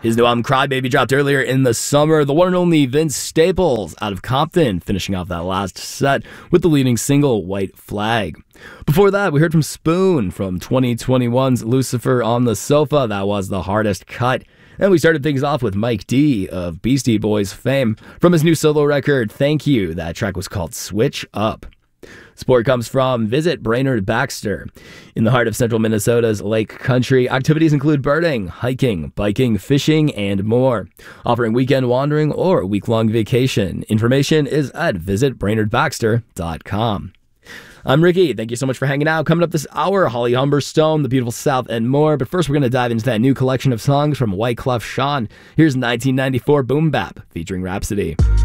His new album Crybaby dropped earlier in the summer. The one and only Vince Staples out of Compton finishing off that last set with the leading single White Flag. Before that, we heard from Spoon from 2021's Lucifer on the Sofa. That was the hardest cut. And we started things off with Mike D of Beastie Boys fame from his new solo record, Thank You. That track was called Switch Up. Support comes from Visit Brainerd Baxter. In the heart of central Minnesota's Lake Country, activities include birding, hiking, biking, fishing, and more. Offering weekend wandering or week-long vacation. Information is at visitbrainerdbaxter.com. I'm Ricky. Thank you so much for hanging out. Coming up this hour, Holly Humberstone, The Beautiful South, and more. But first, we're going to dive into that new collection of songs from Wyclef Jean. Here's 1994 Boom Bap featuring Rhapsody.